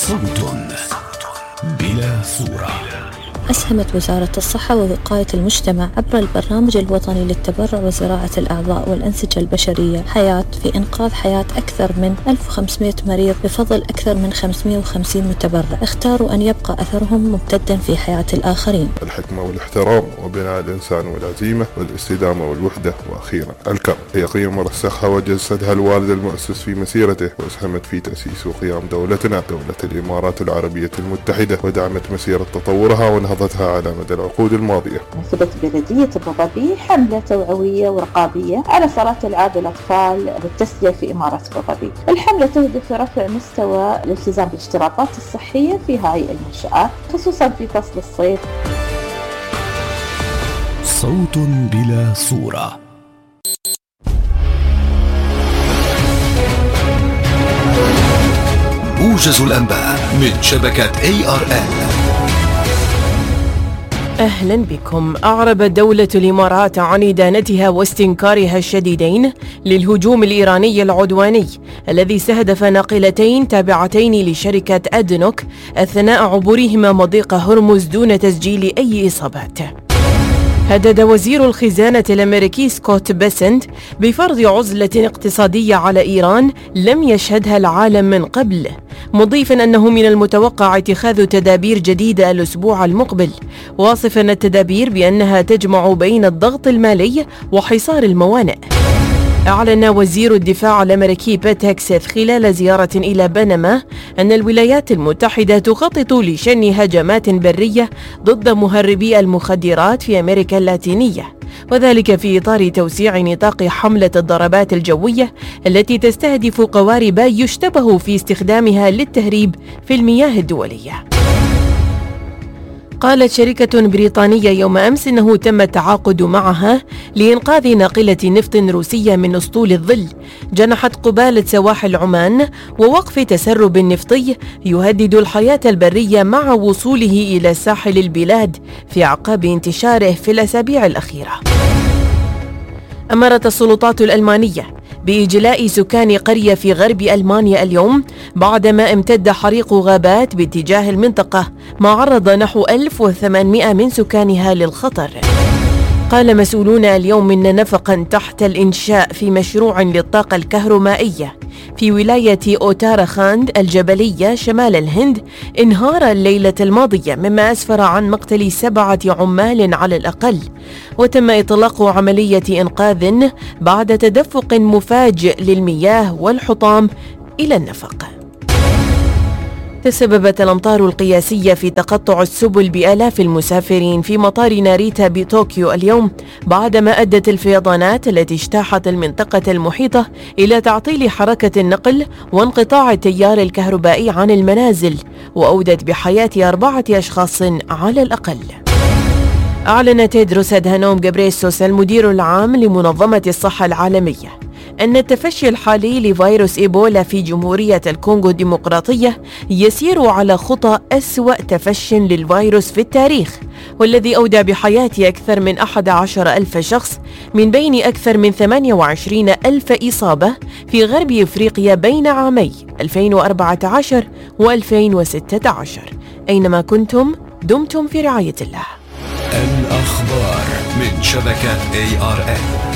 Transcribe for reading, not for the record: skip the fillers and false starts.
صوت بلا صورة. أسهمت وزارة الصحة ووقاية المجتمع عبر البرنامج الوطني للتبرع وزراعة الأعضاء والأنسجة البشرية حياة في إنقاذ حياة أكثر من 1500 مريض بفضل أكثر من 550 متبرع اختاروا أن يبقى أثرهم ممتدا في حياة الآخرين. الحكمة والاحترام وبناء الإنسان والعزيمة والاستدامة والوحدة، وأخيرا الكرم هي قيم رسخها وجسدها الوالد المؤسس في مسيرته، وأسهمت في تأسيس وقيام دولتنا دولة الإمارات العربية المتحدة، ودعمت مسيرة تطورها ونهضتها على مدى العقود الماضية. نفذت بلدية أبو ظبي حملة توعوية ورقابية على صلاة العاب الأطفال والتسلية في إمارة أبو ظبي. الحملة تهدف لرفع مستوى الالتزام بالاشتراطات الصحية في هذه المنشآت خصوصا في فصل الصيف. صوت بلا صورة. موجز الأنباء من شبكة ARN. أهلا بكم. أعربت دولة الإمارات عن إدانتها واستنكارها الشديدين للهجوم الإيراني العدواني الذي استهدف ناقلتين تابعتين لشركة أدنوك أثناء عبورهما مضيق هرمز دون تسجيل أي إصابات. هدد وزير الخزانة الأمريكي سكوت بيسنت بفرض عزلة اقتصادية على إيران لم يشهدها العالم من قبل، مضيفا أنه من المتوقع اتخاذ تدابير جديدة الأسبوع المقبل، واصفا التدابير بأنها تجمع بين الضغط المالي وحصار الموانئ. أعلن وزير الدفاع الأمريكي بيت هيكسيث خلال زيارة إلى بنما أن الولايات المتحدة تخطط لشن هجمات برية ضد مهربي المخدرات في أمريكا اللاتينية، وذلك في إطار توسيع نطاق حملة الضربات الجوية التي تستهدف قوارب يشتبه في استخدامها للتهريب في المياه الدولية. قالت شركة بريطانية يوم أمس إنه تم التعاقد معها لإنقاذ ناقلة نفط روسية من أسطول الظل جنحت قبالة سواحل عمان، ووقف تسرب نفطي يهدد الحياة البرية مع وصوله إلى ساحل البلاد في أعقاب انتشاره في الأسابيع الأخيرة. أمرت السلطات الألمانية بإجلاء سكان قرية في غرب ألمانيا اليوم بعدما امتد حريق غابات باتجاه المنطقة ما عرض نحو 1800 من سكانها للخطر. قال مسؤولون اليوم إن نفقا تحت الإنشاء في مشروع للطاقة الكهرومائية في ولاية أوتاراخاند الجبلية شمال الهند انهار الليلة الماضية، مما أسفر عن مقتل 7 عمال على الأقل، وتم إطلاق عملية إنقاذ بعد تدفق مفاجئ للمياه والحطام إلى النفق. تسببت الأمطار القياسية في تقطع السبل بآلاف المسافرين في مطار ناريتا بطوكيو اليوم بعدما أدت الفيضانات التي اجتاحت المنطقة المحيطة إلى تعطيل حركة النقل وانقطاع التيار الكهربائي عن المنازل، وأودت بحياة 4 أشخاص على الأقل. أعلن تيدروس أدهانوم غبريسوس المدير العام لمنظمة الصحة العالمية أن التفشي الحالي لفيروس إيبولا في جمهورية الكونغو الديمقراطية يسير على خطى أسوأ تفشي للفيروس في التاريخ، والذي أودى بحياة أكثر من 11,000 شخص من بين أكثر من 28,000 إصابة في غرب إفريقيا بين عامي 2014 و2016. أينما كنتم دمتم في رعاية الله. الأخبار من شبكة ARN.